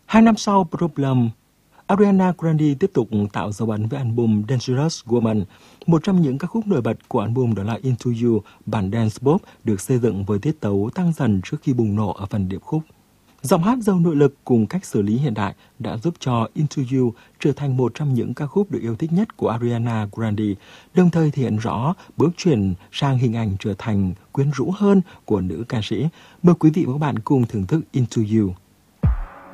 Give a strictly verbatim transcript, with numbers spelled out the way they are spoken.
Hai năm sau Problem, Ariana Grande tiếp tục tạo dấu ấn với album Dangerous Woman. Một trong những ca khúc nổi bật của album đó là Into You, bản dance pop được xây dựng với tiết tấu tăng dần trước khi bùng nổ ở phần điệp khúc. Giọng hát giàu nội lực cùng cách xử lý hiện đại đã giúp cho Into You trở thành một trong những ca khúc được yêu thích nhất của Ariana Grande, đồng thời thể hiện rõ bước chuyển sang hình ảnh trở thành quyến rũ hơn của nữ ca sĩ. Mời quý vị và các bạn cùng thưởng thức Into You.